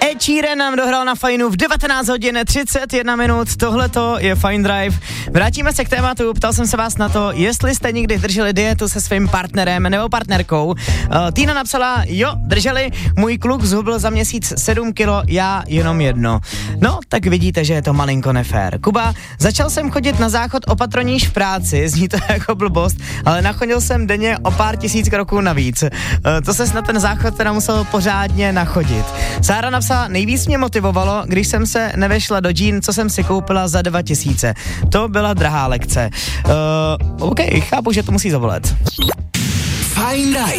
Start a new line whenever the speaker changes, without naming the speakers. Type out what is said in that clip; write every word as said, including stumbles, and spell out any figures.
Ed Sheeran nám dohrál na Fajnu v devatenáct hodin třicet jedna minut, tohleto je Fine Drive. Vrátíme se k tématu, ptal jsem se vás na to, jestli jste někdy drželi dietu se svým partnerem nebo partnerkou. Uh, Týna napsala, jo, drželi, můj kluk zhubil za měsíc sedm kilo, já jenom jedno. No, tak vidíte, že je to malinko nefér. Kuba, začal jsem chodit na záchod opatrnější v práci, zní to jako blbost, ale nachodil jsem denně o pár tisíc kroků navíc. Uh, to se na ten záchod teda musel pořádně nachodit. Sára napsala, nejvíc mě motivovalo, když jsem se nevešla do džín, co jsem si koupila za dva tisíce. To byla drahá lekce. Uh, OK, chápu, že to musí zavolet.
Fajn Drive